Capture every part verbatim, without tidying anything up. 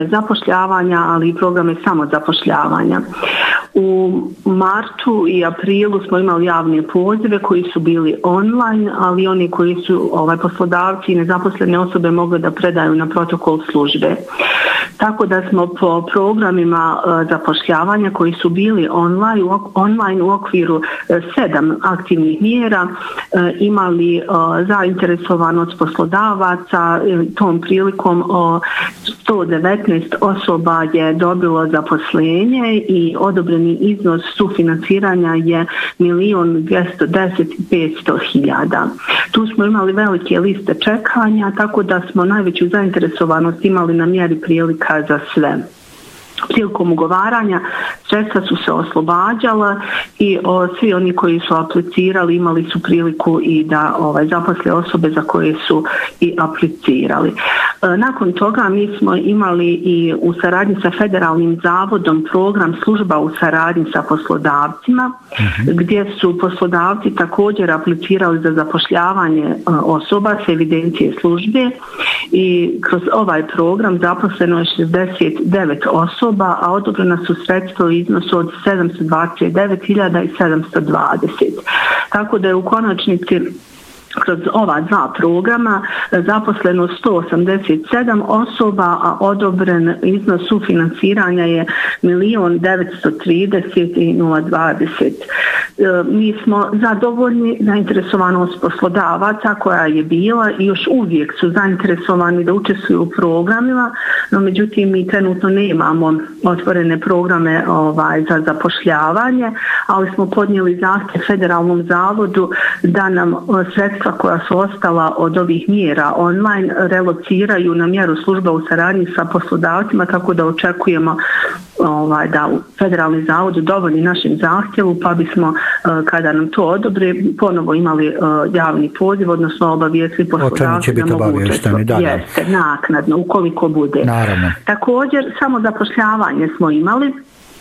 zapošljavanja, ali i programe samozapošljavanja. U martu i aprilu smo imali javne pozive koji su bili online, ali oni koji su ovaj, poslodavci i nezaposlene osobe mogli da predaju na protokol službe. Tako da smo po programima e, zapošljavanja koji su bili online, u, online u okviru e, sedam aktivnih mjera e, imali e, zainteresovanost poslodavaca. E, tom prilikom o, sto devetnaest osoba je dobilo zaposlenje i odobreni iznos sufinanciranja je milion dvjesto deset i petsto hiljada. Tu smo imali velike liste čekanja, tako da smo najveću zainteresovanost imali na mjeri prilika za sve. Prilikom ugovaranja sredstva su se oslobađala i o, svi oni koji su aplicirali imali su priliku i da ovaj, zaposle osobe za koje su i aplicirali. E, nakon toga mi smo imali i u saradnji sa Federalnim zavodom program služba u saradnji sa poslodavcima, mm-hmm. gdje su poslodavci također aplicirali za zapošljavanje e, osoba s evidencije službe i kroz ovaj program zaposleno je šezdeset devet osoba, a odobrena su sredstva u iznosu od sedamsto dvadeset devet hiljada sedamsto dvadeset. Tako da je u konačnici kroz ova dva programa zaposleno sto osamdeset sedam osoba, a odobren iznos sufinanciranja je milion devetsto trideset i nula dvadeset. Mi smo zadovoljni zainteresovanost poslodavaca koja je bila i još uvijek su zainteresovani da učestvuju u programima, no međutim mi trenutno nemamo otvorene programe ovaj, za zapošljavanje, ali smo podnijeli zahtjev Federalnom zavodu da nam sredstva koja su ostala od ovih mjera online relociraju na mjeru služba u saradnji sa poslodavcima, tako da očekujemo ovaj, da Federalni zavod dovolji našem zahtjevu, pa bismo kada nam to odobre ponovo imali javni poziv, odnosno obavijestili poslodavci da mogu učestvovati. Jeste, naknadno, ukoliko bude. Naravno. Također, samo zapošljavanje smo imali.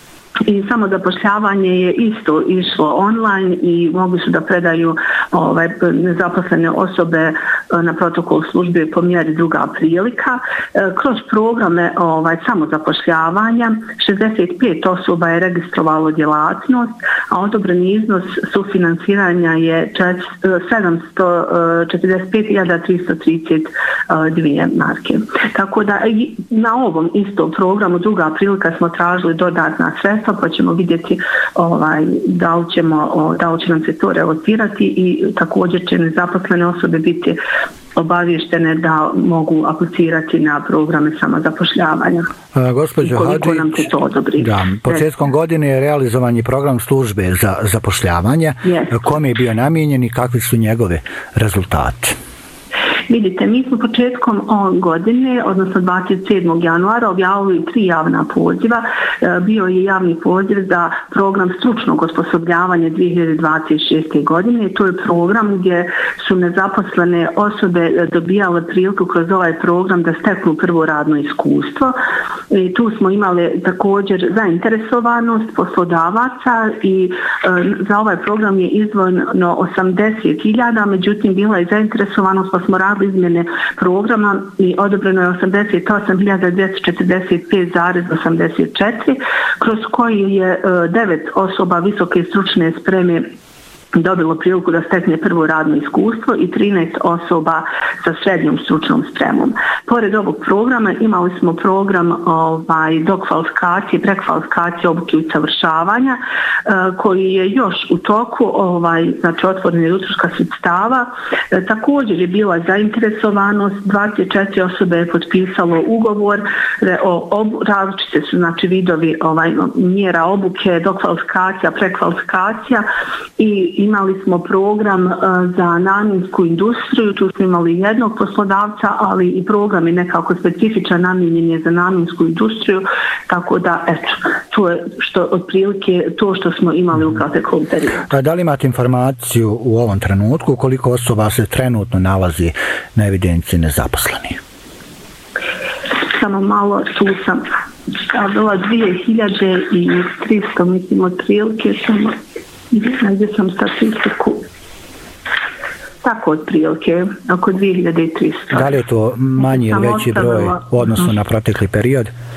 I samo zapošljavanje je isto išlo online i mogli su da predaju ovaj, nezaposlene osobe na protokol službe po mjeri druga prilika. Kroz programe ovaj, samo zapošljavanja šezdeset pet osoba je registrovalo djelatnost, a odobreni iznos sufinanciranja je sedamsto četrdeset pet hiljada tristo trideset dvije marke. Tako da na ovom istom programu druga prilika smo tražili dodatna sredstva, pa ćemo vidjeti ovaj, da, li ćemo, da li će nam se to relocirati i također će nezaposlene osobe biti obavještene da mogu aplicirati na programe samozapošljavanja. Gospođo Hadžić, da, početkom godine je realizovan je program službe za zapošljavanje. Yes. Kome je bio namijenjen i kakvi su njegove rezultati? Vidite, mi smo početkom godine, odnosno dvadeset sedmog januara, objavili tri javna poziva. Bio je javni poziv za program stručnog osposobljavanja dvije hiljade dvadeset šeste. godine. To je program gdje su nezaposlene osobe dobijale priliku kroz ovaj program da steknu prvo radno iskustvo. I tu smo imali također zainteresovanost poslodavaca i e, za ovaj program je izdvojeno osamdeset hiljada, međutim bila je zainteresovanost pa smo radili izmjene programa i odobreno je osamdeset osam hiljada dvjesto četrdeset pet zarez osamdeset četiri, kroz koji je devet osoba visoke stručne spreme dobilo priliku da stekne prvo radno iskustvo i trinaest osoba sa srednjom stručnom spremom. Pored ovog programa imali smo program ovaj, dokvalifikacije, prekvalifikacije, obuke i usavršavanja eh, koji je još u toku, ovaj, znači otvorena je utroška sredstava. Eh, također je bila zainteresovanost, dvadeset četiri osobe je potpisalo ugovor, o, obu, različite su znači vidovi ovaj, mjera obuke, dokvalifikacija, prekvalifikacija i imali smo program uh, za namjensku industriju, tu smo imali jednog poslodavca, ali i program je nekako specifičan, namijenjen je za namjensku industriju, tako da eto, to je što, otprilike to što smo imali u proteklom periodu. A da li imate informaciju u ovom trenutku koliko osoba se trenutno nalazi na evidenciji nezaposlenih? Samo malo, tu sam stavila dvije hiljade tristo, mislim, otprilike samo gdje sam statistiku, tako otprilike, oko dvije hiljade tristo. Da li je to manji ili veći broj u odnosu na protekli period?